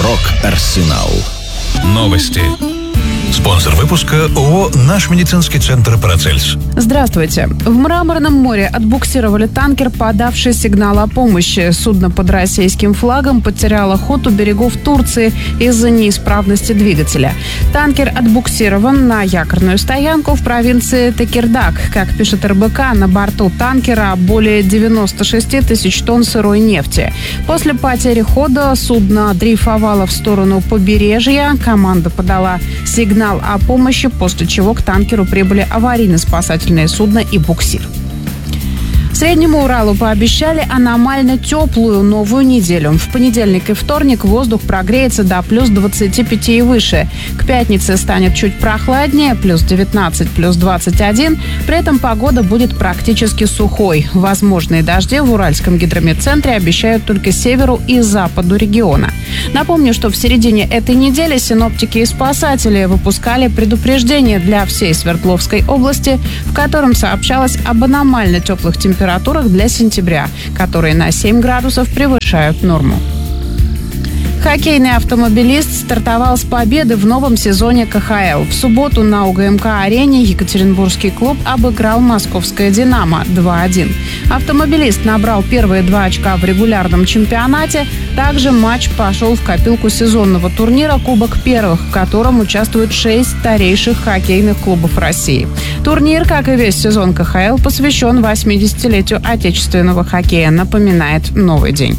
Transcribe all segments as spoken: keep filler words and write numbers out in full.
Рок-Арсенал. Новости. Спонсор выпуска ООО «Наш медицинский центр Парацельс». Здравствуйте. В Мраморном море отбуксировали танкер, подавший сигнал о помощи. Судно под российским флагом потеряло ход у берегов Турции из-за неисправности двигателя. Танкер отбуксирован на якорную стоянку в провинции Текирдак. Как пишет эр бэ ка, на борту танкера более девяносто шесть тысяч тонн сырой нефти. После потери хода судно дрейфовало в сторону побережья. Команда подала сигнал о помощи, после чего к танкеру прибыли аварийно-спасательные судна и буксир. Среднему Уралу пообещали аномально теплую новую неделю. В понедельник и вторник воздух прогреется до плюс двадцати пяти и выше. К пятнице станет чуть прохладнее, плюс девятнадцать, плюс двадцать один. При этом погода будет практически сухой. Возможные дожди в Уральском гидрометцентре обещают только северу и западу региона. Напомню, что в середине этой недели синоптики и спасатели выпускали предупреждение для всей Свердловской области, в котором сообщалось об аномально теплых температурах для сентября, которые на семь градусов превышают норму. Хоккейный автомобилист стартовал с победы в новом сезоне ка ха эл. В субботу на у гэ эм ка-арене екатеринбургский клуб обыграл московское «Динамо» два один. Автомобилист набрал первые два очка в регулярном чемпионате. Также матч пошел в копилку сезонного турнира «Кубок первых», в котором участвуют шесть старейших хоккейных клубов России. Турнир, как и весь сезон ка ха эл, посвящен восьмидесятилетию отечественного хоккея, напоминает «Новый день».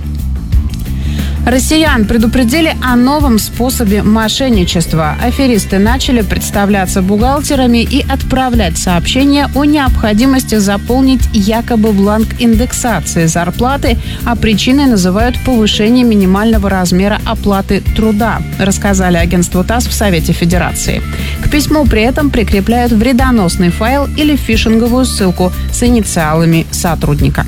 Россиян предупредили о новом способе мошенничества. Аферисты начали представляться бухгалтерами и отправлять сообщения о необходимости заполнить якобы бланк индексации зарплаты, а причиной называют повышение минимального размера оплаты труда, рассказали агентству ТАСС в Совете Федерации. К письму при этом прикрепляют вредоносный файл или фишинговую ссылку с инициалами сотрудника.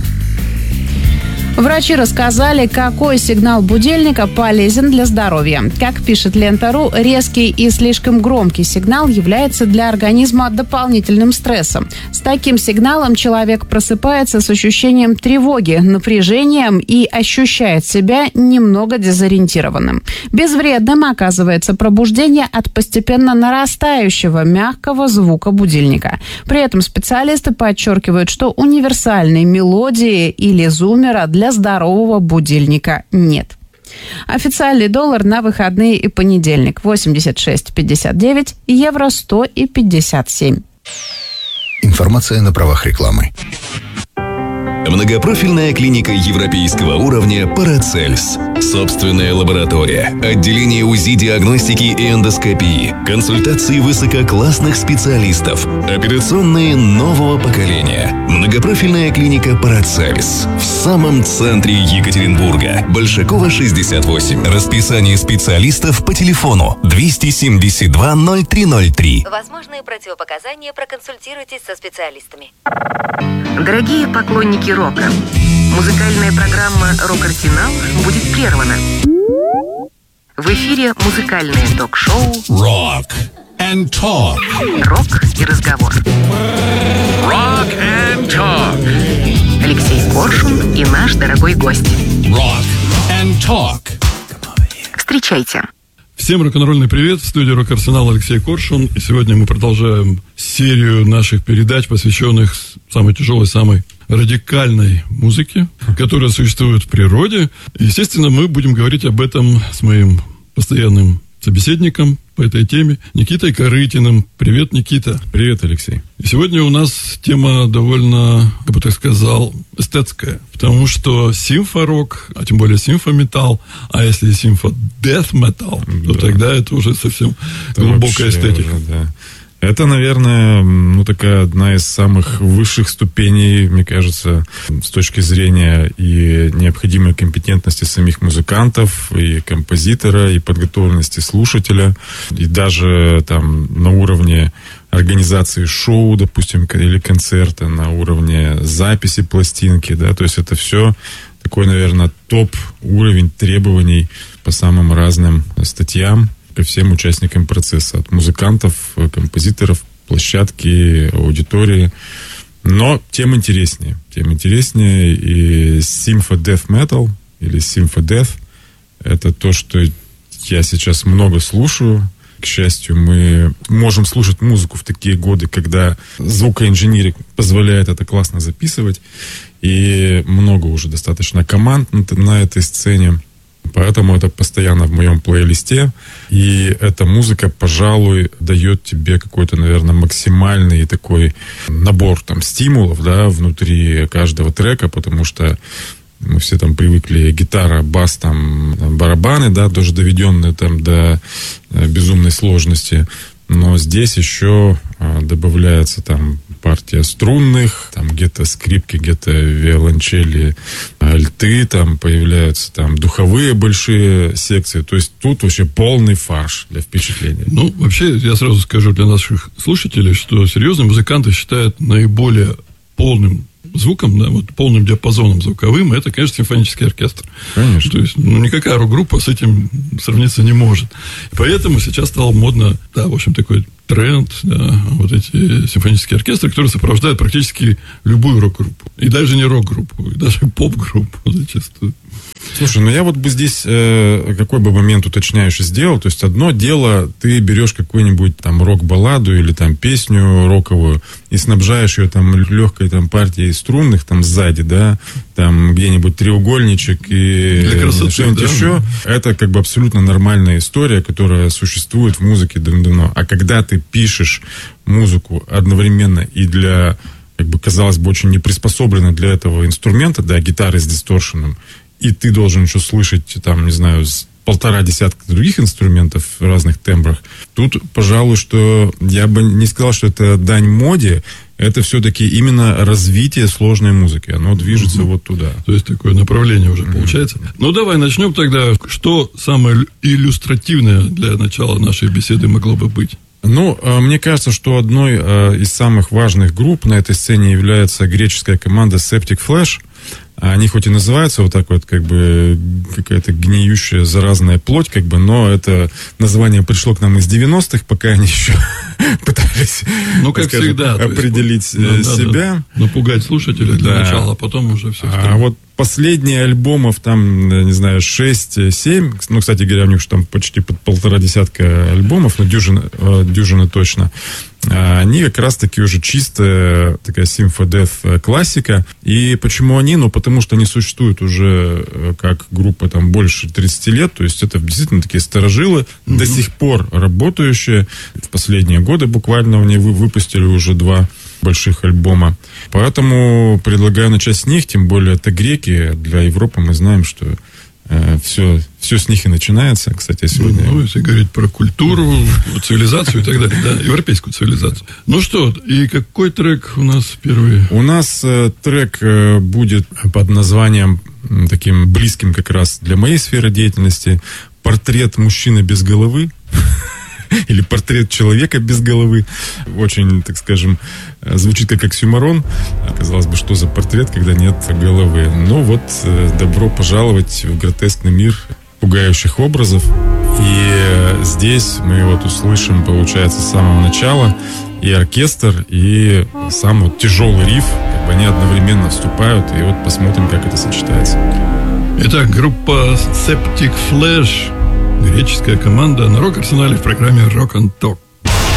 Врачи рассказали, какой сигнал будильника полезен для здоровья. Как пишет Лента.ру, резкий и слишком громкий сигнал является для организма дополнительным стрессом. С таким сигналом человек просыпается с ощущением тревоги, напряжением и ощущает себя немного дезориентированным. Безвредным оказывается пробуждение от постепенно нарастающего мягкого звука будильника. При этом специалисты подчеркивают, что универсальной мелодии или зуммера для Для здорового будильника нет. Официальный доллар на выходные и понедельник восемьдесят шесть пятьдесят девять, евро сто и пятьдесят семь. Информация на правах рекламы. Многопрофильная клиника европейского уровня «Парацельс». Собственная лаборатория, отделение УЗИ-диагностики и эндоскопии, консультации высококлассных специалистов, операционные нового поколения. Многопрофильная клиника «Парацельс» в самом центре Екатеринбурга. Большакова, шестьдесят восемь. Расписание специалистов по телефону двести семьдесят два ноль три ноль три. Возможные противопоказания, проконсультируйтесь со специалистами. Дорогие поклонники рока, музыкальная программа «Рок-Арсенал» будет прервана. В эфире музыкальное ток-шоу Rock and Talk. «Рок и разговор». Rock and Talk. Алексей Коршун и наш дорогой гость. Rock and Talk. Встречайте. Всем рок-н-ролльный привет, в студии «Рок-Арсенал» Алексей Коршун. И сегодня мы продолжаем серию наших передач, посвященных самой тяжелой, самой радикальной музыке, которая существует в природе. Естественно, мы будем говорить об этом с моим постоянным собеседником по этой теме, Никитой Корытиным. Привет, Никита. Привет, Алексей. И сегодня у нас тема довольно, как бы так сказал, эстетская, потому что симфорок, а тем более симфометалл, а если симфо-деф-металл, да, то тогда это уже совсем это глубокая эстетика. Уже, да. Это, наверное, ну, такая одна из самых высших ступеней, мне кажется, с точки зрения и необходимой компетентности самих музыкантов, и композитора, и подготовленности слушателя, и даже там на уровне организации шоу, допустим, или концерта, на уровне записи пластинки, да, то есть это все такой, наверное, топ-уровень требований по самым разным статьям ко всем участникам процесса, от музыкантов, композиторов, площадки, аудитории. Но тем интереснее. Тем интереснее. И симфо-деф метал или симфо-деф — это то, что я сейчас много слушаю. К счастью, мы можем слушать музыку в такие годы, когда звукоинженерия позволяет это классно записывать. И много уже достаточно команд на этой сцене. Поэтому это постоянно в моем плейлисте. И эта музыка, пожалуй, дает тебе какой-то, наверное, максимальный такой набор там стимулов, да, внутри каждого трека, потому что мы все там привыкли гитара, бас, там, барабаны, да, тоже доведенные там до безумной сложности. Но здесь еще а, добавляется там партия струнных, там где-то скрипки, где-то виолончели, альты, там появляются там духовые большие секции. То есть тут вообще полный фарш для впечатления. Ну, вообще, я сразу скажу для наших слушателей, что серьезные музыканты считают наиболее полным звуком, да, вот полным диапазоном звуковым, это, конечно, симфонический оркестр. Конечно. То есть, ну, никакая рок-группа с этим сравниться не может. И поэтому сейчас стало модно, да, в общем, такой тренд, да, вот эти симфонические оркестры, которые сопровождают практически любую рок-группу. И даже не рок-группу, и даже поп-группу зачастую. Слушай, ну я вот бы здесь э, какой бы момент уточняющий сделал. То есть одно дело, ты берешь какую-нибудь там рок-балладу или там песню роковую и снабжаешь ее там легкой там партией струнных там сзади, да, там где-нибудь треугольничек и что-нибудь да. еще. Это как бы абсолютно нормальная история, которая существует в музыке давно. А когда ты пишешь музыку одновременно и для, как бы казалось бы, очень неприспособленной для этого инструмента, да, гитары с дисторшеном, и ты должен еще слышать, там, не знаю, полтора десятка других инструментов в разных тембрах. Тут, пожалуй, что я бы не сказал, что это дань моде. Это все-таки именно развитие сложной музыки. Оно движется mm-hmm. вот туда. То есть такое направление уже mm-hmm. получается. Ну, давай начнем тогда. Что самое иллюстративное для начала нашей беседы могло бы быть? Ну, мне кажется, что одной из самых важных групп на этой сцене является греческая команда Septic Flesh. Они хоть и называются вот так вот, как бы, какая-то гниющая заразная плоть, как бы, но это название пришло к нам из девяностых, пока они еще пытались, ну, как скажем, всегда, определить есть, себя. Напугать слушателей для да. начала, а потом уже все. А вот последние альбомов, там, не знаю, шесть-семь, ну, кстати говоря, у них там почти под полтора десятка альбомов, ну, дюжина, дюжина точно, они как раз-таки уже чистая такая симфо-деф классика. И почему они? Ну, потому что они существуют уже как группа там больше тридцати лет, то есть это действительно такие старожилы, mm-hmm. до сих пор работающие. В последние годы буквально они выпустили уже два больших альбома. Поэтому предлагаю начать с них, тем более это греки. Для Европы мы знаем, что э, все, все с них и начинается. Кстати, сегодня... Ну, если говорить про культуру, цивилизацию и так далее, да, европейскую цивилизацию. Ну что, и какой трек у нас первый? У нас э, трек э, будет под названием, э, таким близким как раз для моей сферы деятельности, «Портрет мужчины без головы». Или «Портрет человека без головы». Очень, так скажем, звучит как оксюморон. Казалось бы, что за портрет, когда нет головы. Но вот добро пожаловать в гротескный мир пугающих образов. И здесь мы вот услышим, получается, с самого начала и оркестр, и сам вот тяжелый риф. Как бы они одновременно вступают, и вот посмотрим, как это сочетается. Итак, группа Septic Flesh, греческая команда на Рок-Арсенале в программе Rock and Talk.